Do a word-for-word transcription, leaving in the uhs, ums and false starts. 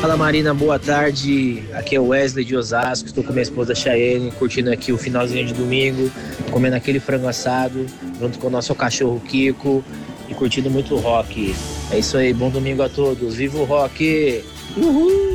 Fala Marina, boa tarde. Aqui é o Wesley de Osasco. Estou com minha esposa Chayenne, curtindo aqui o finalzinho de domingo, comendo aquele frango assado, junto com o nosso cachorro Kiko e curtindo muito o rock. É isso aí, bom domingo a todos. Viva o rock! Uhul!